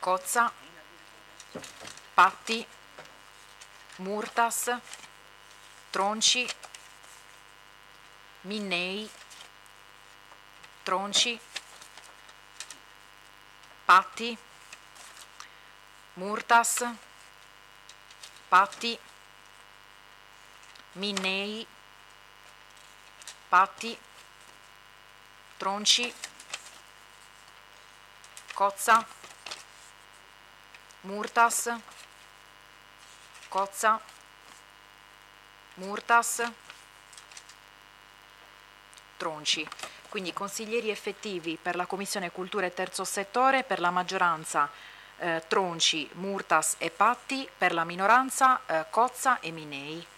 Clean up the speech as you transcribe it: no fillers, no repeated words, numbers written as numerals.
Cozza, Patti, Murtas, Tronci, Minnei, Tronci, Patti, Murtas, Patti, Minnei, Patti, Tronci, Cozza, Murtas, Cozza, Murtas, Tronci. Quindi consiglieri effettivi per la Commissione Cultura e Terzo Settore, per la maggioranza Tronci, Murtas e Patti, per la minoranza Cozza e Minnei.